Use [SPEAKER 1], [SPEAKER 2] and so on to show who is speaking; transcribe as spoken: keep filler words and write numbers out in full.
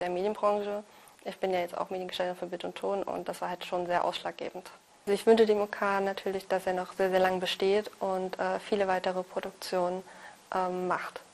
[SPEAKER 1] der Medienbranche. Ich bin ja jetzt auch Mediengestalterin für Bild und Ton und das war halt schon sehr ausschlaggebend. Also ich wünsche dem O K natürlich, dass er noch sehr, sehr lang besteht und äh, viele weitere Produktionen ähm, macht.